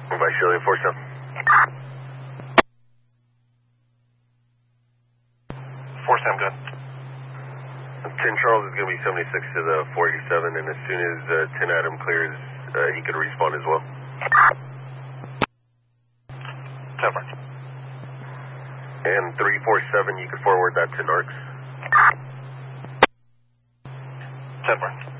Visalia 47. 47, good. 10 Charles is going to be 76 to the 487, and as soon as 10 Adam clears, he could respawn as well. 10 Mark. And 347, you could forward that to Narcs. 10 Mark.